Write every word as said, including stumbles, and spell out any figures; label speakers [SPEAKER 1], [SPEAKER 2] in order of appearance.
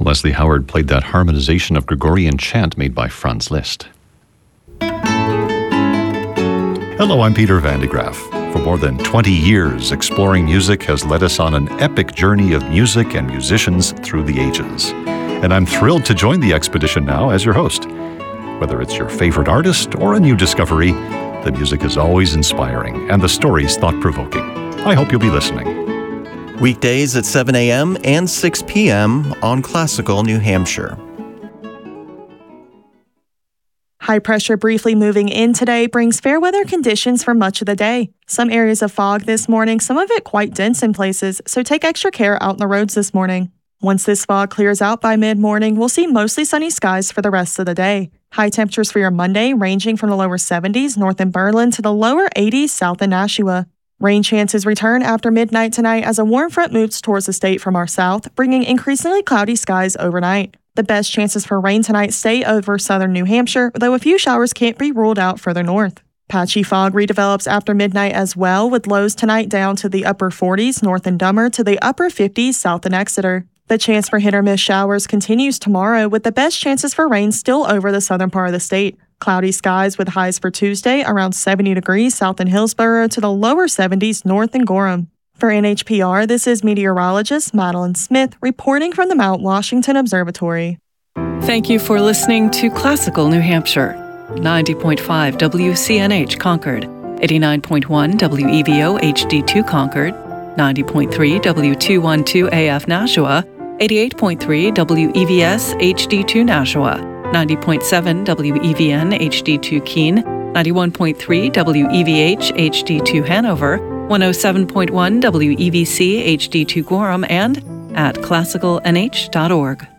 [SPEAKER 1] Leslie Howard played that harmonization of Gregorian chant made by Franz Liszt. Hello, I'm Peter Van de Graaf. For more than twenty years, Exploring Music has led us on an epic journey of music and musicians through the ages. And I'm thrilled to join the expedition now as your host. Whether it's your favorite artist or a new discovery, the music is always inspiring and the stories thought-provoking. I hope you'll be listening.
[SPEAKER 2] Weekdays at seven a.m. and six p.m. on Classical New Hampshire.
[SPEAKER 3] High pressure briefly moving in today brings fair weather conditions for much of the day. Some areas of fog this morning, some of it quite dense in places, so take extra care out on the roads this morning. Once this fog clears out by mid-morning, we'll see mostly sunny skies for the rest of the day. High temperatures for your Monday ranging from the lower seventies north in Berlin to the lower eighties south in Nashua. Rain chances return after midnight tonight as a warm front moves towards the state from our south, bringing increasingly cloudy skies overnight. The best chances for rain tonight stay over southern New Hampshire, though a few showers can't be ruled out further north. Patchy fog redevelops after midnight as well, with lows tonight down to the upper forties north in Dummer to the upper fifties south in Exeter. The chance for hit-or-miss showers continues tomorrow, with the best chances for rain still over the southern part of the state. Cloudy skies with highs for Tuesday around seventy degrees south in Hillsborough to the lower seventies north in Gorham. For N H P R, this is meteorologist Madeline Smith reporting from the Mount Washington Observatory.
[SPEAKER 4] Thank you for listening to Classical New Hampshire. ninety point five W C N H Concord, eighty-nine point one W E V O H D two Concord, ninety point three W two twelve A F Nashua, eighty-eight point three W E V S H D two Nashua, ninety point seven W E V N H D two Keene, ninety-one point three W E V H H D two Hanover, one oh seven point one W E V C H D two Gorham, and at classical N H dot org.